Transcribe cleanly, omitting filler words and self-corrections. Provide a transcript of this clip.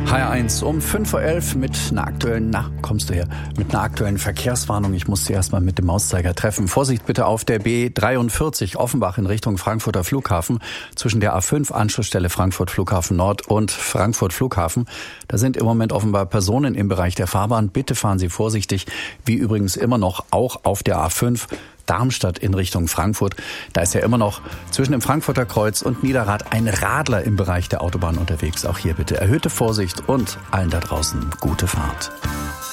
HR1 um 5:11 Uhr mit einer aktuellen Verkehrswarnung. Ich muss Sie erstmal mit dem Mauszeiger treffen. Vorsicht bitte auf der B43 Offenbach in Richtung Frankfurter Flughafen zwischen der A5 Anschlussstelle Frankfurt Flughafen Nord und Frankfurt Flughafen. Da sind im Moment offenbar Personen im Bereich der Fahrbahn. Bitte fahren Sie vorsichtig, wie übrigens immer noch auch auf der A5 Darmstadt in Richtung Frankfurt. Da ist ja immer noch zwischen dem Frankfurter Kreuz und Niederrad ein Radler im Bereich der Autobahn unterwegs. Auch hier bitte erhöhte Vorsicht und allen da draußen gute Fahrt.